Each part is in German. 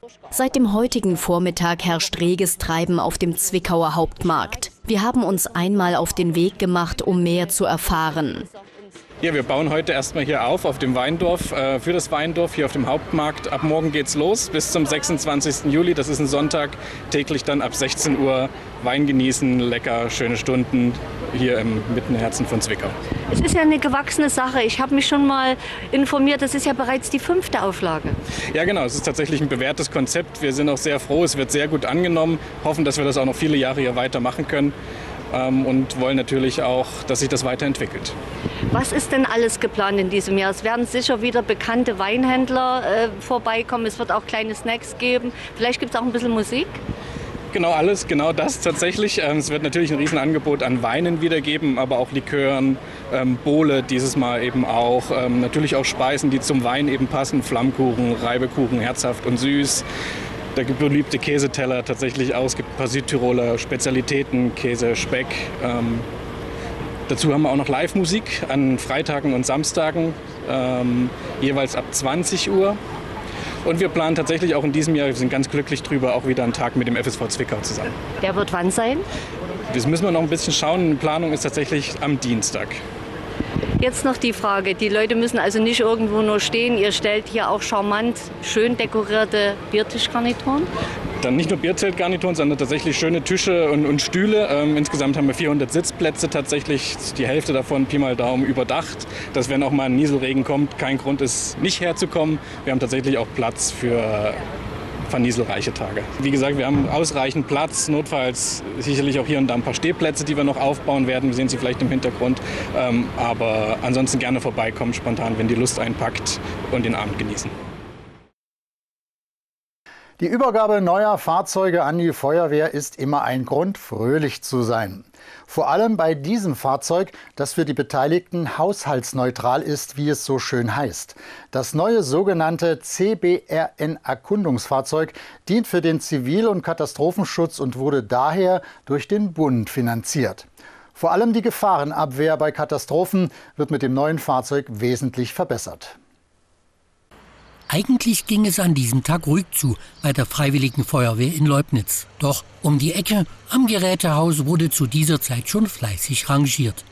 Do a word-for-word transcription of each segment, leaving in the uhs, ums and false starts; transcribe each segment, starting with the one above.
Seit dem heutigen Vormittag herrscht reges Treiben auf dem Zwickauer Hauptmarkt. Wir haben uns einmal auf den Weg gemacht, um mehr zu erfahren. Ja, wir bauen heute erstmal hier auf, auf dem Weindorf, äh, für das Weindorf hier auf dem Hauptmarkt. Ab morgen geht's los bis zum sechsundzwanzigsten Juli, das ist ein Sonntag, täglich dann ab sechzehn Uhr Wein genießen, lecker, schöne Stunden hier im mitten Herzen von Zwickau. Es ist ja eine gewachsene Sache. Ich habe mich schon mal informiert, das ist ja bereits die fünfte Auflage. Ja genau, es ist tatsächlich ein bewährtes Konzept. Wir sind auch sehr froh, es wird sehr gut angenommen, hoffen, dass wir das auch noch viele Jahre hier weitermachen können. Und wollen natürlich auch, dass sich das weiterentwickelt. Was ist denn alles geplant in diesem Jahr? Es werden sicher wieder bekannte Weinhändler äh, vorbeikommen. Es wird auch kleine Snacks geben. Vielleicht gibt es auch ein bisschen Musik? Genau alles, genau das tatsächlich. Es wird natürlich ein Riesenangebot an Weinen wieder geben, aber auch Likören, ähm, Bowle dieses Mal eben auch. Ähm, natürlich auch Speisen, die zum Wein eben passen. Flammkuchen, Reibekuchen, herzhaft und süß. Der beliebte Käseteller tatsächlich aus, es gibt ein paar Südtiroler Spezialitäten, Käse, Speck. Ähm, dazu haben wir auch noch Live-Musik an Freitagen und Samstagen, ähm, jeweils ab zwanzig Uhr. Und wir planen tatsächlich auch in diesem Jahr, wir sind ganz glücklich drüber, auch wieder einen Tag mit dem F S V Zwickau zusammen. Der wird wann sein? Das müssen wir noch ein bisschen schauen. Die Planung ist tatsächlich am Dienstag. Jetzt noch die Frage, die Leute müssen also nicht irgendwo nur stehen. Ihr stellt hier auch charmant, schön dekorierte Biertischgarnituren? Dann nicht nur Bierzeltgarnituren, sondern tatsächlich schöne Tische und, und Stühle. Ähm, insgesamt haben wir vierhundert Sitzplätze tatsächlich, die Hälfte davon Pi mal Daumen überdacht. Dass wenn auch mal ein Nieselregen kommt, kein Grund ist, nicht herzukommen. Wir haben tatsächlich auch Platz für vernieselreiche Tage. Wie gesagt, wir haben ausreichend Platz, notfalls sicherlich auch hier und da ein paar Stehplätze, die wir noch aufbauen werden. Wir sehen sie vielleicht im Hintergrund, ähm, aber ansonsten gerne vorbeikommen, spontan, wenn die Lust einpackt und den Abend genießen. Die Übergabe neuer Fahrzeuge an die Feuerwehr ist immer ein Grund, fröhlich zu sein. Vor allem bei diesem Fahrzeug, das für die Beteiligten haushaltsneutral ist, wie es so schön heißt. Das neue sogenannte C B R N-Erkundungsfahrzeug dient für den Zivil- und Katastrophenschutz und wurde daher durch den Bund finanziert. Vor allem die Gefahrenabwehr bei Katastrophen wird mit dem neuen Fahrzeug wesentlich verbessert. Eigentlich ging es an diesem Tag ruhig zu bei der Freiwilligen Feuerwehr in Leubnitz. Doch um die Ecke am Gerätehaus wurde zu dieser Zeit schon fleißig rangiert.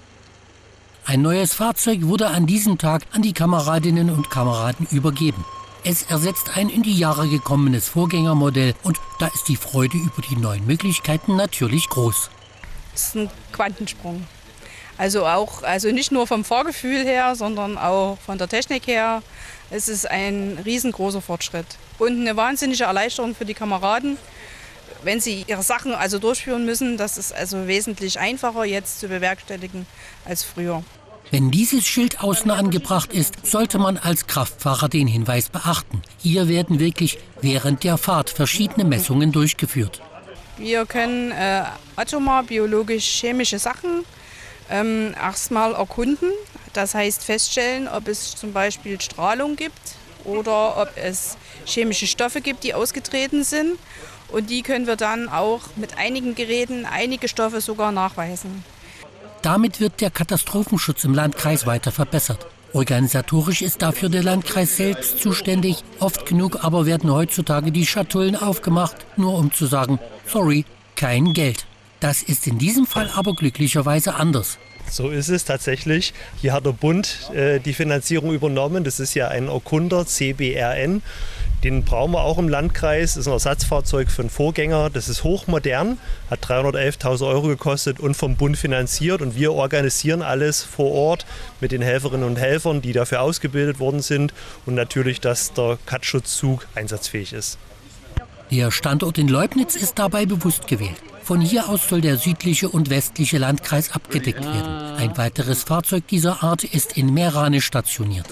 Ein neues Fahrzeug wurde an diesem Tag an die Kameradinnen und Kameraden übergeben. Es ersetzt ein in die Jahre gekommenes Vorgängermodell und da ist die Freude über die neuen Möglichkeiten natürlich groß. Es ist ein Quantensprung. Also auch, also nicht nur vom Fahrgefühl her, sondern auch von der Technik her. Es ist ein riesengroßer Fortschritt und eine wahnsinnige Erleichterung für die Kameraden, wenn sie ihre Sachen also durchführen müssen. Das ist also wesentlich einfacher jetzt zu bewerkstelligen als früher. Wenn dieses Schild außen angebracht ist, sollte man als Kraftfahrer den Hinweis beachten. Hier werden wirklich während der Fahrt verschiedene Messungen durchgeführt. Wir können äh, atomar, biologisch, chemische Sachen ähm, erstmal erkunden. Das heißt feststellen, ob es zum Beispiel Strahlung gibt oder ob es chemische Stoffe gibt, die ausgetreten sind. Und die können wir dann auch mit einigen Geräten, einige Stoffe sogar nachweisen. Damit wird der Katastrophenschutz im Landkreis weiter verbessert. Organisatorisch ist dafür der Landkreis selbst zuständig. Oft genug aber werden heutzutage die Schatullen aufgemacht, nur um zu sagen, sorry, kein Geld. Das ist in diesem Fall aber glücklicherweise anders. So ist es tatsächlich. Hier hat der Bund äh, die Finanzierung übernommen. Das ist ja ein Erkunder, C B R N. Den brauchen wir auch im Landkreis. Das ist ein Ersatzfahrzeug für einen Vorgänger. Das ist hochmodern, hat dreihundertelftausend Euro gekostet und vom Bund finanziert. Und wir organisieren alles vor Ort mit den Helferinnen und Helfern, die dafür ausgebildet worden sind. Und natürlich, dass der Cut-Schutzzug einsatzfähig ist. Der Standort in Leubnitz ist dabei bewusst gewählt. Von hier aus soll der südliche und westliche Landkreis abgedeckt werden. Ein weiteres Fahrzeug dieser Art ist in Meerane stationiert.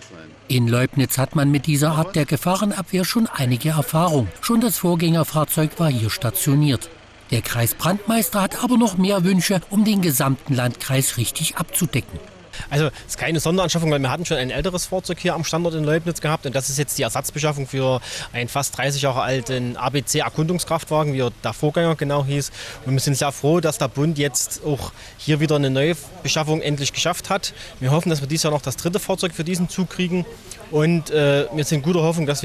In Leubnitz hat man mit dieser Art der Gefahrenabwehr schon einige Erfahrung. Schon das Vorgängerfahrzeug war hier stationiert. Der Kreisbrandmeister hat aber noch mehr Wünsche, um den gesamten Landkreis richtig abzudecken. Also es ist keine Sonderanschaffung, weil wir hatten schon ein älteres Fahrzeug hier am Standort in Leubnitz gehabt und das ist jetzt die Ersatzbeschaffung für einen fast dreißig Jahre alten A B C-Erkundungskraftwagen, wie der Vorgänger genau hieß. Und wir sind sehr froh, dass der Bund jetzt auch hier wieder eine neue Beschaffung endlich geschafft hat. Wir hoffen, dass wir dieses Jahr noch das dritte Fahrzeug für diesen Zug kriegen und äh, wir sind guter Hoffnung, dass wir